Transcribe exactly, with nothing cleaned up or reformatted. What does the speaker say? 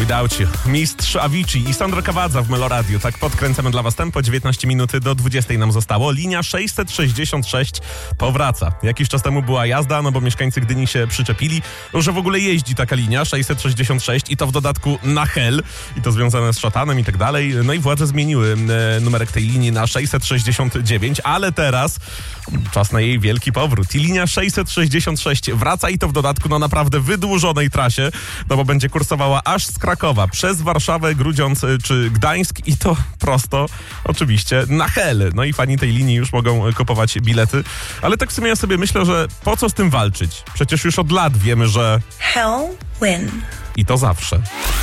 Without You. Mistrz Avicii i Sandro Cavazza w Meloradiu. Tak podkręcamy dla was tempo. dziewiętnaście minut do dwudziestej nam zostało. Linia sześćset sześćdziesiąt sześć powraca. Jakiś czas temu była jazda, no bo mieszkańcy Gdyni się przyczepili, że w ogóle jeździ taka linia sześćset sześćdziesiąt sześć i to w dodatku na hel. I to związane z szatanem i tak dalej. No i władze zmieniły e, numerek tej linii na sześćset sześćdziesiąt dziewięć, ale teraz czas na jej wielki powrót. I linia sześćset sześćdziesiąt sześć wraca i to w dodatku na naprawdę wydłużonej trasie, no bo będzie kursowała aż z Krakowa, przez Warszawę, Grudziądz czy Gdańsk i to prosto oczywiście na hel. No i fani tej linii już mogą kupować bilety. Ale tak w sumie ja sobie myślę, że po co z tym walczyć? Przecież już od lat wiemy, że Hell win. i to zawsze.